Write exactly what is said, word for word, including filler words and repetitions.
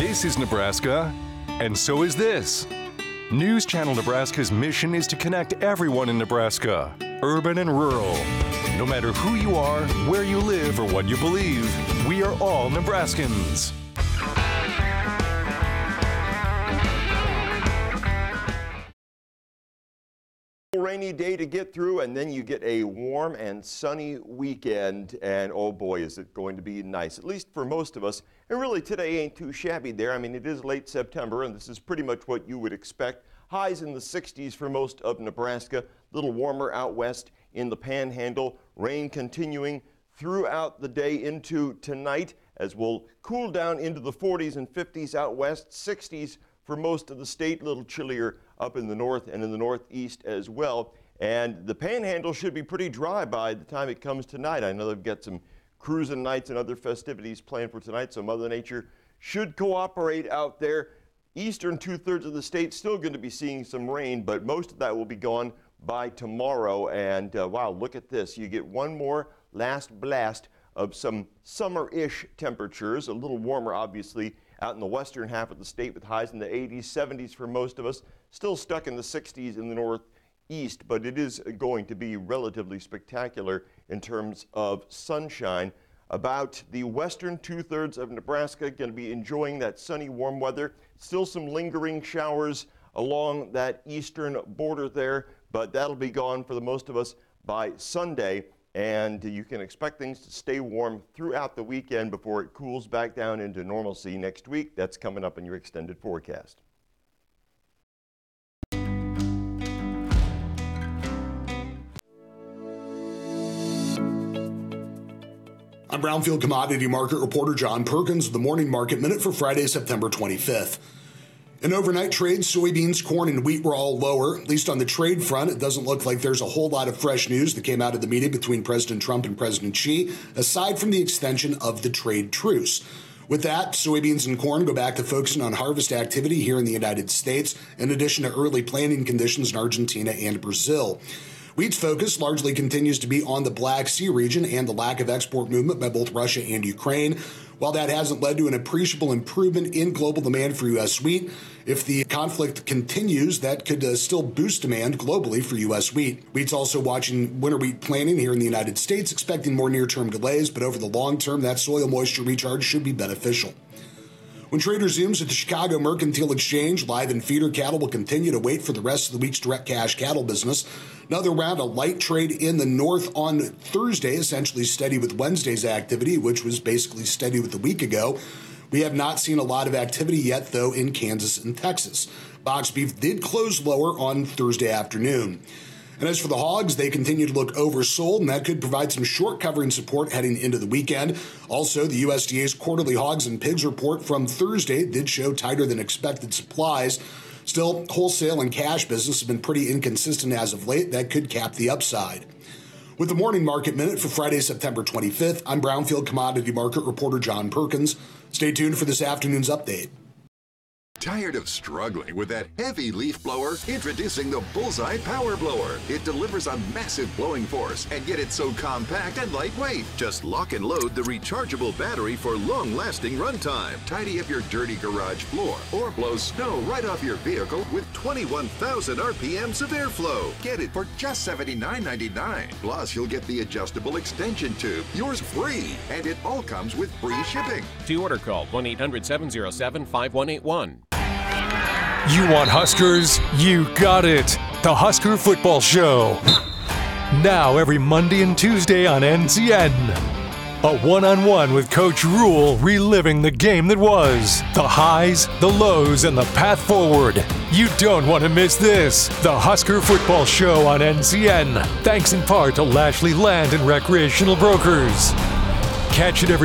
This is Nebraska, and so is this. News Channel Nebraska's mission is to connect everyone in Nebraska, urban and rural. No matter who you are, where you live, or what you believe, we are all Nebraskans. Rainy day to get through, and then you get a warm and sunny weekend, and oh boy, is it going to be nice, at least for most of us. And really, today ain't too shabby there. I mean, it is late September, and this is pretty much what you would expect. Highs in the sixties for most of Nebraska, a little warmer out west in the Panhandle. Rain continuing throughout the day into tonight, as we'll cool down into the forties and fifties out west, sixties for most of the state, a little chillier up in the north and in the northeast as well. And the Panhandle should be pretty dry by the time it comes tonight. I know they've got some cruising nights and other festivities planned for tonight, so Mother Nature should cooperate out there. Eastern two-thirds of the state still going to be seeing some rain, but most of that will be gone by tomorrow. And uh, wow, look at this. You get one more last blast of some summer-ish temperatures, a little warmer obviously out in the western half of the state with highs in the eighties, seventies for most of us, still stuck in the sixties in the northeast, but it is going to be relatively spectacular in terms of sunshine. About the western two-thirds of Nebraska going to be enjoying that sunny, warm weather. Still some lingering showers along that eastern border there, but that'll be gone for the most of us by Sunday. And you can expect things to stay warm throughout the weekend before it cools back down into normalcy next week. That's coming up in your extended forecast. I'm Brownfield Commodity Market Reporter John Perkins with the Morning Market Minute for Friday, September twenty-fifth. In overnight trades, soybeans, corn, and wheat were all lower. At least on the trade front, it doesn't look like there's a whole lot of fresh news that came out of the meeting between President Trump and President Xi, aside from the extension of the trade truce. With that, soybeans and corn go back to focusing on harvest activity here in the United States, in addition to early planting conditions in Argentina and Brazil. Wheat's focus largely continues to be on the Black Sea region and the lack of export movement by both Russia and Ukraine. While that hasn't led to an appreciable improvement in global demand for U S wheat, if the conflict continues, that could uh, still boost demand globally for U S wheat. Wheat's also watching winter wheat planting here in the United States, expecting more near-term delays, but over the long term, that soil moisture recharge should be beneficial. When trade resumes at the Chicago Mercantile Exchange, live and feeder cattle will continue to wait for the rest of the week's direct cash cattle business. Another round of light trade in the north on Thursday, essentially steady with Wednesday's activity, which was basically steady with a week ago. We have not seen a lot of activity yet, though, in Kansas and Texas. Box beef did close lower on Thursday afternoon. And as for the hogs, they continue to look oversold, and that could provide some short covering support heading into the weekend. Also, the U S D A's quarterly hogs and pigs report from Thursday did show tighter than expected supplies. Still, wholesale and cash business have been pretty inconsistent as of late. That could cap the upside. With the Morning Market Minute for Friday, September twenty-fifth, I'm Brownfield Commodity Market Reporter John Perkins. Stay tuned for this afternoon's update. Tired of struggling with that heavy leaf blower? Introducing the Bullseye Power Blower. It delivers a massive blowing force, and yet it's so compact and lightweight. Just lock and load the rechargeable battery for long-lasting runtime. Tidy up your dirty garage floor, or blow snow right off your vehicle with twenty-one thousand R P Ms of airflow. Get it for just seventy-nine ninety-nine. Plus, you'll get the adjustable extension tube, yours free, and it all comes with free shipping. To order, call one eight hundred seven oh seven five one eight one. You want Huskers? You got it. The Husker Football Show. Now every Monday and Tuesday on N C N. A one-on-one with Coach Rule, reliving the game that was. The highs, the lows, and the path forward. You don't want to miss this. The Husker Football Show on N C N. Thanks in part to Lashley Land and Recreational Brokers. Catch it every